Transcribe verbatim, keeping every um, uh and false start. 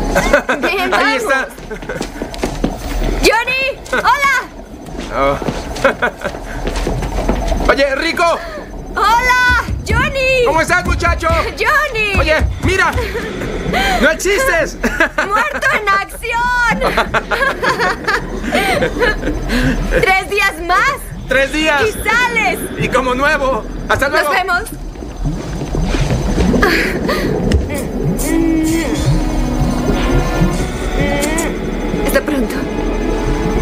Bien, Ahí vamos. está. ¡Johnny! ¡Hola! Oh. Oye, Rico. ¡Hola! ¡Johnny! ¿Cómo estás, muchacho? ¡Johnny! Oye, mira. ¡No existes! ¡Muerto en acción! ¡Tres días más! ¡Tres días! ¡Y sales! Y como nuevo. ¡Hasta luego! ¡Nos vemos! Hasta pronto.